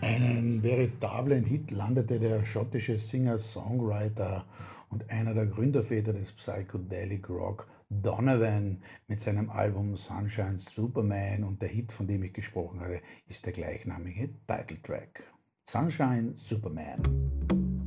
Einen veritablen Hit landete der schottische Singer-Songwriter und einer der Gründerväter des Psychedelic Rock, Donovan, mit seinem Album „Sunshine Superman“, und der Hit, von dem ich gesprochen habe, ist der gleichnamige Titeltrack. „Sunshine Superman“.